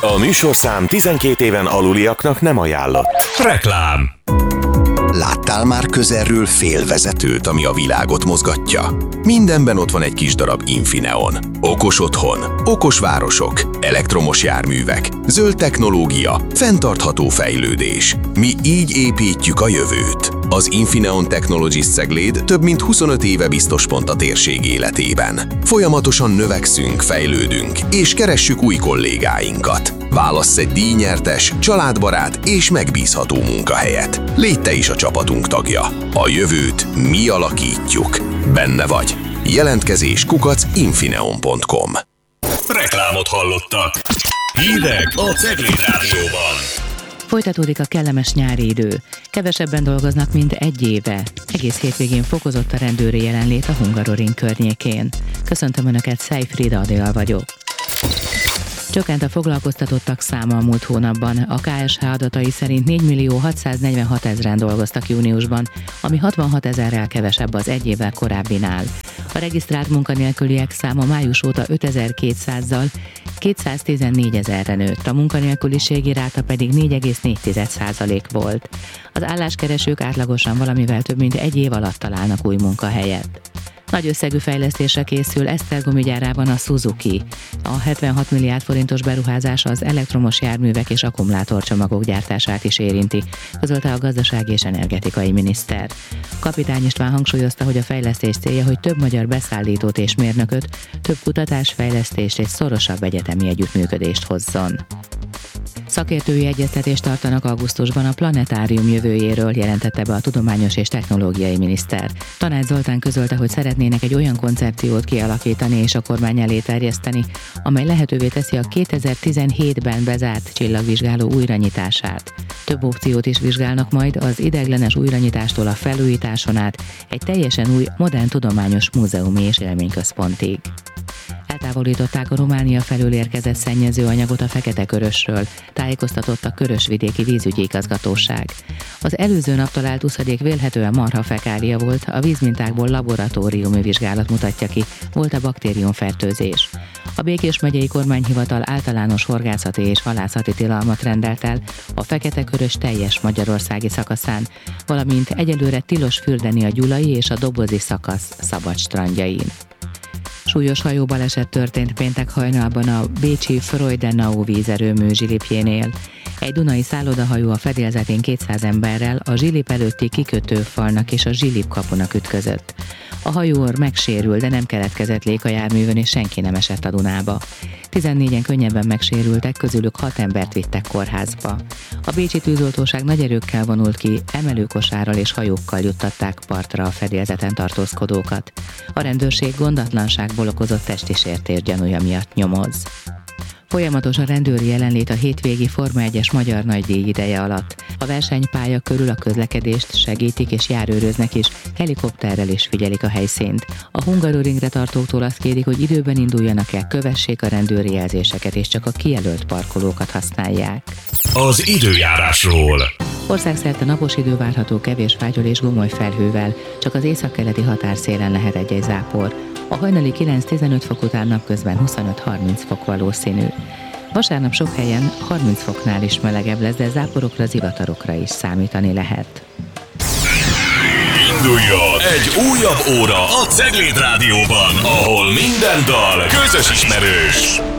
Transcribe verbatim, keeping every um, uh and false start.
A műsorszám tizenkét éven aluliaknak nem ajánlott. Reklám. Láttál már közelről félvezetőt, ami a világot mozgatja? Mindenben ott van egy kis darab Infineon. Okos otthon, okos városok, elektromos járművek, zöld technológia, fenntartható fejlődés. Mi így építjük a jövőt. Az Infineon Technologies Cegléd több mint huszonöt éve biztos pont a térség életében. Folyamatosan növekszünk, fejlődünk, és keressük új kollégáinkat. Válassz egy díjnyertes, családbarát és megbízható munkahelyet. Légy te is a csapatunk tagja. A jövőt mi alakítjuk. Benne vagy. Jelentkezés kukac infineon pont com. Reklámot hallottak. Hírek a Cegléd Rádióban. Folytatódik a kellemes nyári idő. Kevesebben dolgoznak, mint egy éve. Egész hétvégén fokozott a rendőri jelenlét a Hungaroring környékén. Köszöntöm Önöket, Szejfrida Adél vagyok. Csökkent a foglalkoztatottak száma a múlt hónapban. A ká es há adatai szerint négymillió hatszáznegyvenhat ezren dolgoztak júniusban, ami hatvanhat ezerrel kevesebb az egy évvel korábbinál. A regisztrált munkanélküliek száma május óta ötezer-kétszázzal kétszáztizennégy ezerre nőtt, a munkanélküliségi ráta pedig négy egész négy százalék volt. Az álláskeresők átlagosan valamivel több mint egy év alatt találnak új munkahelyet. Nagy összegű fejlesztésre készül Esztergomi gyárában a Suzuki. A hetvenhat milliárd forintos beruházás az elektromos járművek és akkumulátorcsomagok gyártását is érinti, közölte a gazdasági és energetikai miniszter. Kapitány István hangsúlyozta, hogy a fejlesztés célja, hogy több magyar beszállítót és mérnököt, több kutatásfejlesztést és szorosabb egyetemi együttműködést hozzon. Szakértői egyeztetést tartanak augusztusban a planetárium jövőjéről, jelentette be a tudományos és technológiai miniszter. Tanács Zoltán közölte, hogy szeretnének egy olyan koncepciót kialakítani és a kormány elé terjeszteni, amely lehetővé teszi a kétezer-tizenhétben bezárt csillagvizsgáló újranyitását. Több opciót is vizsgálnak majd, az ideiglenes újranyitástól a felújításon át egy teljesen új, modern tudományos múzeumi és élményközpontig. Eltávolították a Románia felől érkezett szennyezőanyagot a Fekete-Körösről, tájékoztatott a Körösvidéki Vízügyi Igazgatóság. Az előző nap talált uszadék vélhetően marhafekália volt, a vízmintákból laboratóriumi vizsgálat mutatja ki, volt a baktériumfertőzés. A Békés megyei kormányhivatal általános horgászati és halászati tilalmat rendelt el a Fekete-Körös teljes magyarországi szakaszán, valamint egyelőre tilos fürdeni a Gyulai és a Dobozi szakasz szabad strandjain. Súlyos hajóbaleset történt péntek hajnalban a bécsi Freudenau vízerőmű zsilipjénél. Egy dunai szállodahajó a fedélzetén kétszáz emberrel a zsilip előtti kikötőfalnak és a zsilip kapunak ütközött. A hajóőr megsérült, de nem keletkezett lék a járművön, és senki nem esett a Dunába. tizennégyen könnyebben megsérültek, közülük hat embert vittek kórházba. A bécsi tűzoltóság nagy erőkkel vonult ki, emelőkosárral és hajókkal juttatták partra a fedélzeten tartózkodókat. A rendőrség gondatlanságból okozott testi sértés gyanúja miatt nyomoz. Folyamatos a rendőri jelenlét a hétvégi Forma egyes magyar nagydíj ideje alatt. A versenypálya körül a közlekedést segítik és járőröznek is, helikopterrel is figyelik a helyszínt. A Hungaroringre tartóktól azt kérik, hogy időben induljanak el, kövessék a rendőri jelzéseket és csak a kijelölt parkolókat használják. Az időjárásról. Országszerte napos idő várható, kevés fátyol és gomoly felhővel, csak az északkeleti határszélen lehet egy-egy zápor. A hajnali kilenc-tizenöt fok után napközben huszonöt-harminc fok valószínű. Vasárnap sok helyen harminc foknál is melegebb lesz, de záporokra, zivatarokra is számítani lehet. Induljon egy újabb óra a Cegléd Rádióban, ahol minden dal közös ismerős.